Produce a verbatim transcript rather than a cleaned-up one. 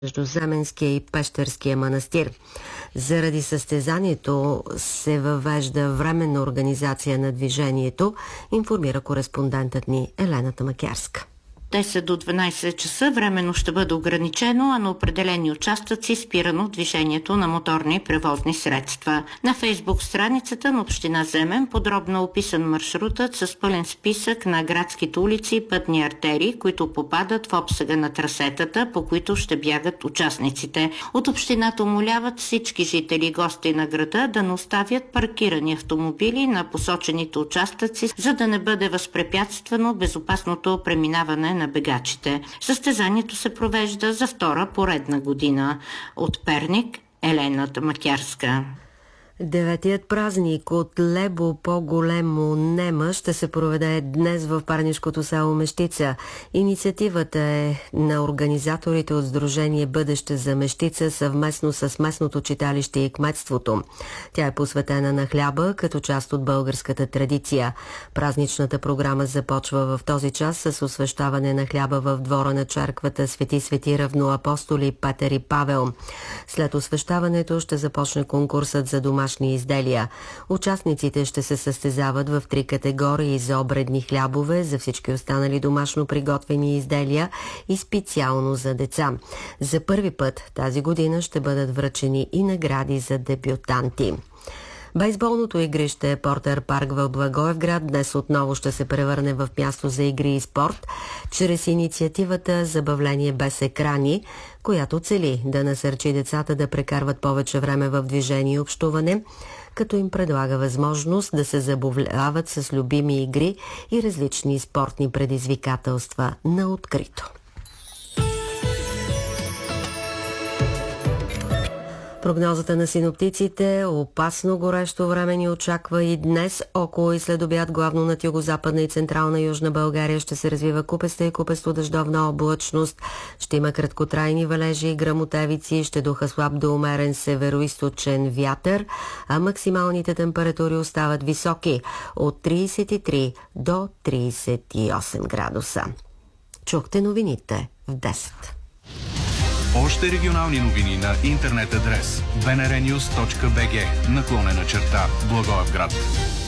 между Заменския и Пещерския манастир. Заради състезанието се въвежда временна организация на движението, информира кореспондентът ни Елена Тамакярска. десет до дванайсет часа временно ще бъде ограничено, а на определени участъци спирано движението на моторни превозни средства. На фейсбук страницата на община Земен подробно описан маршрутът с пълен списък на градските улици и пътни артерии, които попадат в обсега на трасетата, по които ще бягат участниците. От общината умоляват всички жители и гости на града да не оставят паркирани автомобили на посочените участъци, за да не бъде възпрепятствано безопасното преминаване на бегачите. Състезанието се провежда за втора поредна година. От Перник, Елена Тамакярска. Деветият празник от Лебо по-големо Нема ще се проведе днес в парнишкото село Мещица. Инициативата е на организаторите от Сдружение Бъдеще за Мещица съвместно с местното читалище и кметството. Тя е посветена на хляба като част от българската традиция. Празничната програма започва в този час с освещаване на хляба в двора на черквата Свети Свети Равноапостоли Петър и Павел. След освещаването ще започне конкурсът за домашни изделия. Участниците ще се състезават в три категории: за обредни хлябове, за всички останали домашно приготвени изделия и специално за деца. За първи път тази година ще бъдат връчени и награди за дебютанти. Бейсболното игрище Портер парк в Благоевград днес отново ще се превърне в място за игри и спорт, чрез инициативата Забавление без екрани, която цели да насърчи децата да прекарват повече време в движение и общуване, като им предлага възможност да се забавляват с любими игри и различни спортни предизвикателства на открито. Прогнозата на синоптиците: опасно горещо време ни очаква и днес. Около и след обяд главно над югозападна и централна Южна България ще се развива купеста и купесто дъждовна облачност. Ще има краткотрайни валежи и гръмотевици, ще духа слаб до умерен североизточен вятър, а максималните температури остават високи от трийсет и три до трийсет и осем градуса. Чухте новините в десет. Още регионални новини на интернет адрес би ен ар нюз точка би джи наклонена черта Благоевград.